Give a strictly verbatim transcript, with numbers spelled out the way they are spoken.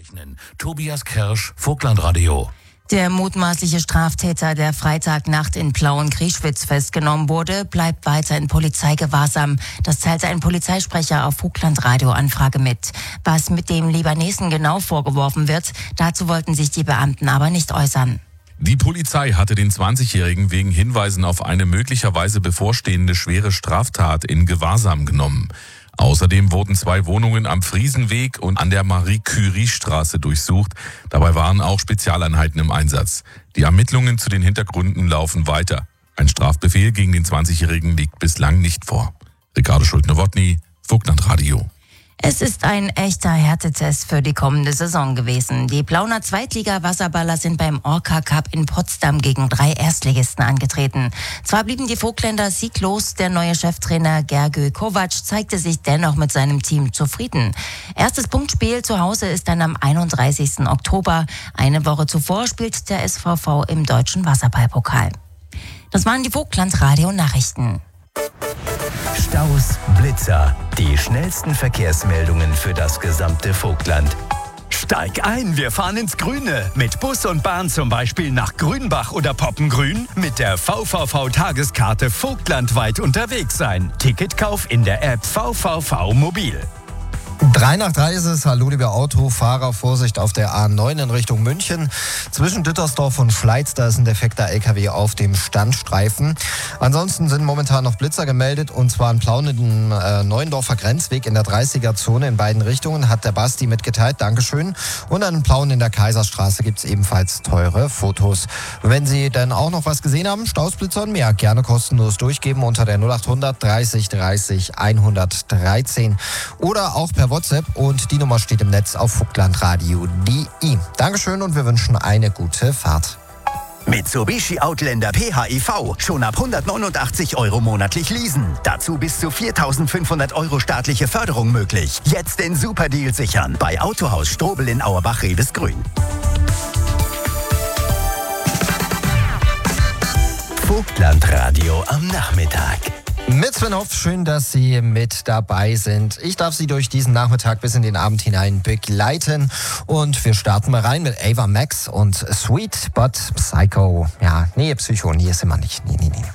Aufzeichnen. Tobias Kirsch, Vogtlandradio. Der mutmaßliche Straftäter, der Freitagnacht in Plauen-Grieschwitz festgenommen wurde, bleibt weiter in Polizeigewahrsam. Das teilte ein Polizeisprecher auf Vogtlandradio-Anfrage mit. Was mit dem Libanesen genau vorgeworfen wird, dazu wollten sich die Beamten aber nicht äußern. Die Polizei hatte den zwanzigjährigen wegen Hinweisen auf eine möglicherweise bevorstehende schwere Straftat in Gewahrsam genommen. Außerdem wurden zwei Wohnungen am Friesenweg und an der Marie-Curie-Straße durchsucht. Dabei waren auch Spezialeinheiten im Einsatz. Die Ermittlungen zu den Hintergründen laufen weiter. Ein Strafbefehl gegen den zwanzigjährigen liegt bislang nicht vor. Ricardo Schulte-Nowotny, Vogtlandradio. Es ist ein echter Härtetest für die kommende Saison gewesen. Die Plauner Zweitliga-Wasserballer sind beim Orca Cup in Potsdam gegen drei Erstligisten angetreten. Zwar blieben die Vogtländer sieglos, der neue Cheftrainer Gergő Kovac zeigte sich dennoch mit seinem Team zufrieden. Erstes Punktspiel zu Hause ist dann am einunddreißigsten Oktober. Eine Woche zuvor spielt der S V V im Deutschen Wasserballpokal. Das waren die Vogtlandradio-Nachrichten. Staus, Blitzer, die schnellsten Verkehrsmeldungen für das gesamte Vogtland. Steig ein, wir fahren ins Grüne. Mit Bus und Bahn zum Beispiel nach Grünbach oder Poppengrün. Mit der V V V-Tageskarte vogtlandweit unterwegs sein. Ticketkauf in der App V V V Mobil. Drei nach drei ist es. Hallo, liebe Autofahrer. Vorsicht auf der A neun in Richtung München. Zwischen Dittersdorf und Schleiz, da ist ein defekter L K W auf dem Standstreifen. Ansonsten sind momentan noch Blitzer gemeldet. Und zwar in Plauen im äh, Neuendorfer Grenzweg in der dreißiger-Zone in beiden Richtungen. Hat der Basti mitgeteilt. Dankeschön. Und an Plauen in der Kaiserstraße gibt es ebenfalls teure Fotos. Wenn Sie dann auch noch was gesehen haben, Staus, Blitzer und mehr, gerne kostenlos durchgeben unter der null achthundert dreißig dreißig hundertdreizehn. Oder auch per WhatsApp, und die Nummer steht im Netz auf vogtlandradio punkt de. Dankeschön und wir wünschen eine gute Fahrt. Mitsubishi Outlander P H E V. Schon ab hundertneunundachtzig Euro monatlich leasen. Dazu bis zu viertausendfünfhundert Euro staatliche Förderung möglich. Jetzt den Superdeal sichern. Bei Autohaus Strobel in Auerbach-Revesgrün. Vogtlandradio am Nachmittag. Mit Sven Hoff, schön, dass Sie mit dabei sind. Ich darf Sie durch diesen Nachmittag bis in den Abend hinein begleiten. Und wir starten mal rein mit Ava Max und Sweet But Psycho. Ja, nee, Psycho, nee, ist immer nicht. Nee, nee, nee.